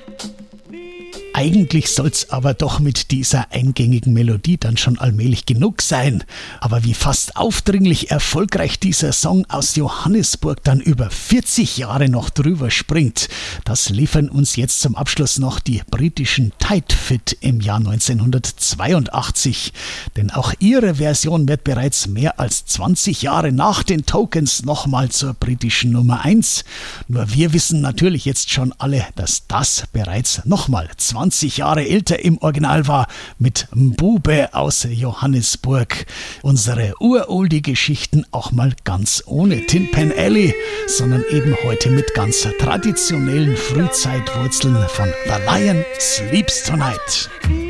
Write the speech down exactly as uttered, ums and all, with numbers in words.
Eigentlich soll's aber doch mit dieser eingängigen Melodie dann schon allmählich genug sein. Aber wie fast aufdringlich erfolgreich dieser Song aus Johannesburg dann über vierzig Jahre noch drüber springt, das liefern uns jetzt zum Abschluss noch die britischen Tight Fit im Jahr neunzehnhundertzweiundachtzig. Denn auch ihre Version wird bereits mehr als zwanzig Jahre nach den Tokens nochmal zur britischen Nummer eins. Nur wir wissen natürlich jetzt schon alle, dass das bereits nochmal zwanzig Jahre älter im Original war, mit Mbube aus Johannesburg. Unsere uroldie-Geschichten auch mal ganz ohne Tin Pan Alley, sondern eben heute mit ganz traditionellen Frühzeitwurzeln von The Lion Sleeps Tonight.